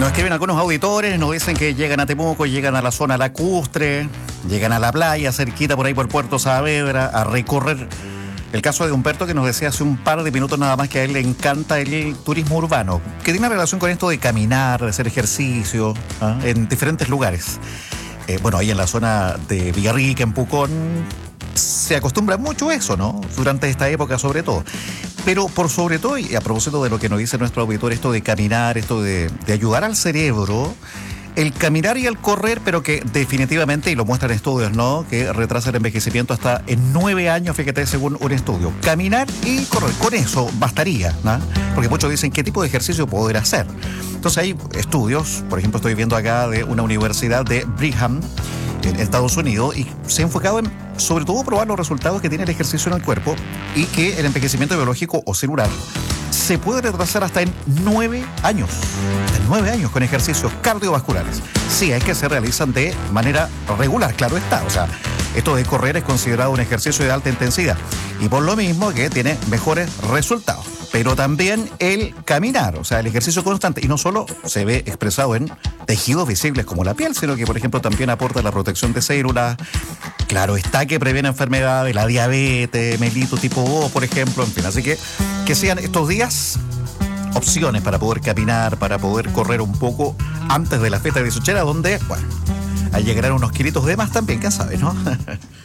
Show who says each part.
Speaker 1: Nos escriben algunos auditores, nos dicen que llegan a Temuco, llegan a la zona lacustre, llegan a la playa, cerquita por ahí por Puerto Saavedra, a recorrer. El caso de Humberto, que nos decía hace un par de minutos nada más que a él le encanta el turismo urbano, que tiene relación con esto de caminar, de hacer ejercicio, en diferentes lugares. Bueno, ahí en la zona de Villarrica, en Pucón, se acostumbra mucho eso, ¿no? Durante esta época sobre todo. Pero por sobre todo, y a propósito de lo que nos dice nuestro auditor, esto de caminar, esto de ayudar al cerebro, el caminar y el correr, pero que definitivamente, y lo muestran estudios, ¿no?, que retrasa el envejecimiento hasta en 9 años, fíjate, según un estudio. Caminar y correr, con eso bastaría, ¿no? Porque muchos dicen, ¿qué tipo de ejercicio poder hacer? Entonces hay estudios, por ejemplo, estoy viendo acá de una universidad de Brigham, en Estados Unidos, y se ha enfocado en, sobre todo, probar los resultados que tiene el ejercicio en el cuerpo y que el envejecimiento biológico o celular se puede retrasar hasta en 9 años. En 9 años con ejercicios cardiovasculares. Sí, es que se realizan de manera regular, claro está. O sea, esto de correr es considerado un ejercicio de alta intensidad y por lo mismo que tiene mejores resultados. Pero también el caminar, o sea, el ejercicio constante, y no solo se ve expresado en tejidos visibles como la piel, sino que, por ejemplo, también aporta la protección de células. Claro está que previene enfermedades, la diabetes, mellitus tipo O, por ejemplo, en fin. Así que sean estos días opciones para poder caminar, para poder correr un poco antes de la fiesta de 18, donde, bueno, ahí llegarán unos kilitos de más también, ¿quién sabe, no?